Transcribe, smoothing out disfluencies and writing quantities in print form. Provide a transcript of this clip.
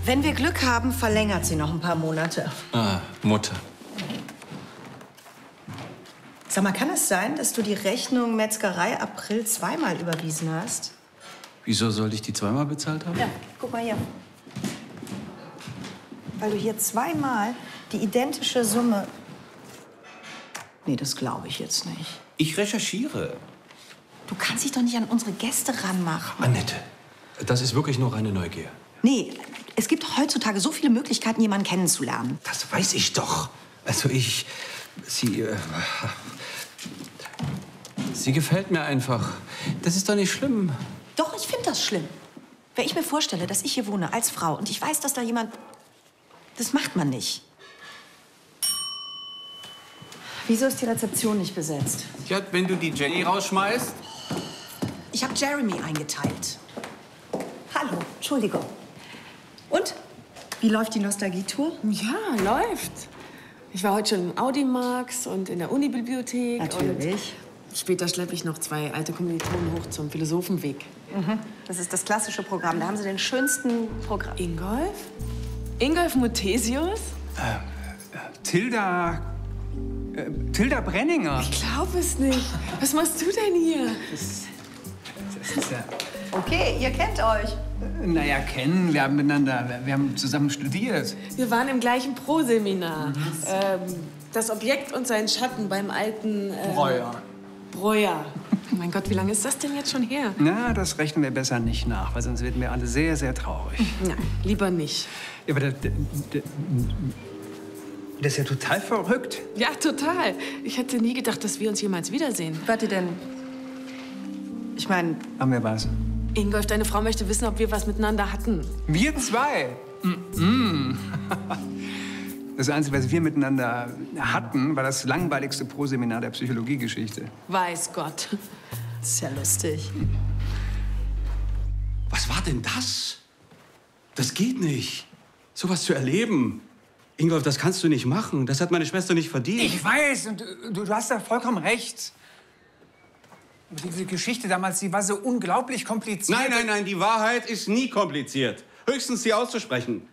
Wenn wir Glück haben, verlängert sie noch ein paar Monate. Ah, Mutter. Sag mal, kann es sein, dass du die Rechnung Metzgerei April zweimal überwiesen hast? Wieso sollte ich die zweimal bezahlt haben? Ja, guck mal hier. Weil du hier zweimal die identische Summe... Nee, das glaube ich jetzt nicht. Ich recherchiere. Du kannst dich doch nicht an unsere Gäste ranmachen. Annette, das ist wirklich nur reine Neugier. Nee, es gibt heutzutage so viele Möglichkeiten, jemanden kennenzulernen. Das weiß ich doch. Also Sie gefällt mir einfach. Das ist doch nicht schlimm. Doch, ich finde das schlimm. Wenn ich mir vorstelle, dass ich hier wohne als Frau und ich weiß, dass da jemand... Das macht man nicht. Wieso ist die Rezeption nicht besetzt? Ja, wenn du die Jenny rausschmeißt. Ich habe Jeremy eingeteilt. Hallo, Entschuldigung. Und? Wie läuft die Nostalgietour? Ja, läuft. Ich war heute schon im Audimax und in der Unibibliothek. Natürlich. Und später schleppe ich noch 2 alte Kommilitonen hoch zum Philosophenweg. Mhm. Das ist das klassische Programm. Da haben sie den schönsten Programm. Ingolf? Ingolf Muthesius? Tilda Brenninger. Ich glaube es nicht. Was machst du denn hier? Das ist ja... Okay, ihr kennt euch. Naja, kennen. Wir haben zusammen studiert. Wir waren im gleichen Pro-Seminar. Das Objekt und sein Schatten beim alten... Breuer. Oh mein Gott, wie lange ist das denn jetzt schon her? Na, das rechnen wir besser nicht nach, weil sonst werden wir alle sehr, sehr traurig. Nein, lieber nicht. Ja, aber das ist ja total verrückt. Ja, total. Ich hätte nie gedacht, dass wir uns jemals wiedersehen. Warte denn. Ich meine... Haben wir was? Ingolf, deine Frau möchte wissen, ob wir was miteinander hatten. Wir zwei? Das Einzige, was wir miteinander hatten, war das langweiligste Proseminar der Psychologiegeschichte. Weiß Gott. Das ist ja lustig. Was war denn das? Das geht nicht. Sowas zu erleben. Ingolf, das kannst du nicht machen. Das hat meine Schwester nicht verdient. Ich weiß, und du hast da vollkommen recht. Aber diese Geschichte damals, die war so unglaublich kompliziert. Nein, die Wahrheit ist nie kompliziert. Höchstens sie auszusprechen.